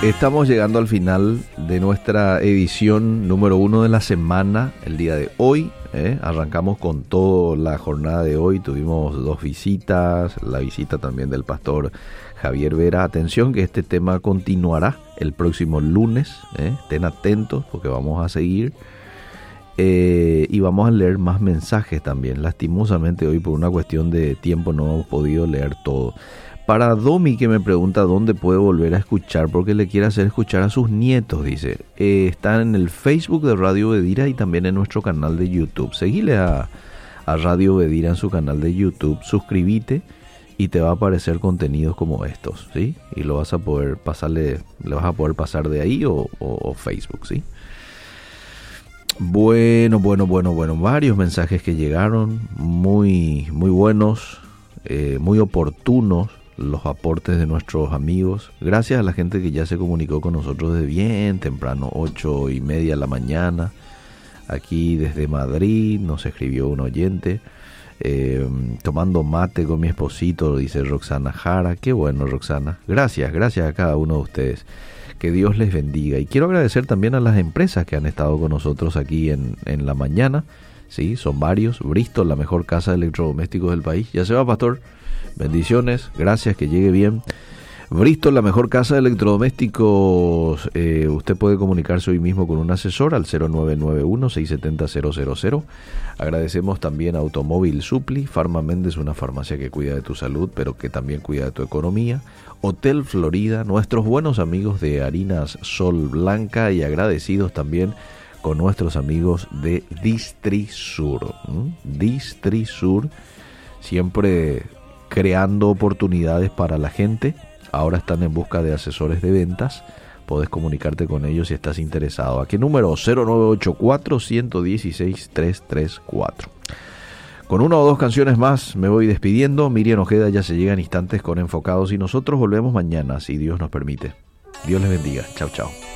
Estamos llegando al final de nuestra edición número 1 de la semana, el día de hoy. Arrancamos con toda la jornada de hoy. Tuvimos 2 visitas, la visita también del pastor Javier Vera. Atención que este tema continuará el próximo lunes. Estén atentos porque vamos a seguir. Y vamos a leer más mensajes también. Lastimosamente hoy por una cuestión de tiempo no hemos podido leer todo. Para Domi, que me pregunta dónde puede volver a escuchar porque le quiere hacer escuchar a sus nietos, dice. Está en el Facebook de Radio Bedira y también en nuestro canal de YouTube. Seguile a Radio Bedira en su canal de YouTube, suscríbete y te va a aparecer contenidos como estos, ¿sí? Y lo vas a poder pasarle, le vas a poder pasar de ahí o Facebook, ¿sí? Bueno, varios mensajes que llegaron, muy buenos, muy oportunos. Los aportes de nuestros amigos. Gracias a la gente que ya se comunicó con nosotros desde bien temprano, 8:30 de la mañana. Aquí desde Madrid nos escribió un oyente. Tomando mate con mi esposito, dice Roxana Jara. Qué bueno, Roxana. Gracias a cada uno de ustedes. Que Dios les bendiga. Y quiero agradecer también a las empresas que han estado con nosotros aquí en la mañana. Sí, son varios. Bristol, la mejor casa de electrodomésticos del país. Ya se va, pastor. Bendiciones, gracias, que llegue bien. Bristol, la mejor casa de electrodomésticos. Usted puede comunicarse hoy mismo con un asesor al 0991-670-000. Agradecemos también a Automóvil Supli, Farma Méndez, una farmacia que cuida de tu salud, pero que también cuida de tu economía. Hotel Florida, nuestros buenos amigos de Harinas Sol Blanca y agradecidos también con nuestros amigos de Distrisur. Distrisur, siempre creando oportunidades para la gente. Ahora están en busca de asesores de ventas. Podés comunicarte con ellos si estás interesado. ¿A qué número? 0984-116-334. Con 1 o 2 canciones más me voy despidiendo. Miriam Ojeda ya se llega en instantes con Enfocados y nosotros volvemos mañana, si Dios nos permite. Dios les bendiga. Chao, chao.